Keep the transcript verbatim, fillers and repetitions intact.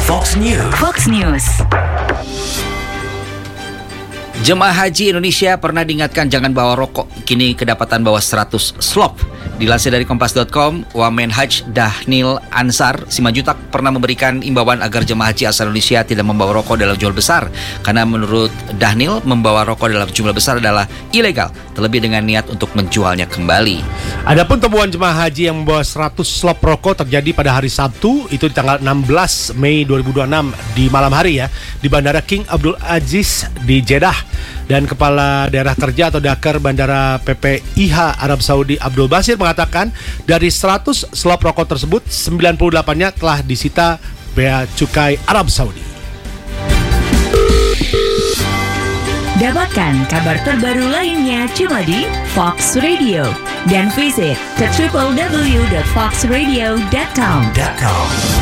Fox News. Fox News. Jemaah Haji Indonesia pernah diingatkan jangan bawa rokok. Kini kedapatan bawa seratus slop. Dilansir dari kompas dot com, Wamen Haj Dahnil Ansar Simanjutak pernah memberikan imbauan agar jemaah haji asal Indonesia tidak membawa rokok dalam jumlah besar. Karena menurut Dahnil, membawa rokok dalam jumlah besar adalah ilegal, terlebih dengan niat untuk menjualnya kembali. Adapun temuan jemaah haji yang membawa seratus slop rokok terjadi pada hari Sabtu, itu di tanggal enam belas Mei dua ribu dua puluh enam di malam hari ya, di Bandara King Abdul Aziz di Jeddah. Dan Kepala Daerah Kerja atau Dakar Bandara P P I H Arab Saudi Abdul Basir mengatakan dari seratus slop rokok tersebut sembilan puluh delapan-nya telah disita Bea Cukai Arab Saudi. Dapatkan kabar terbaru lainnya cuma di Fox Radio dan visit ke w w w dot fox radio dot com.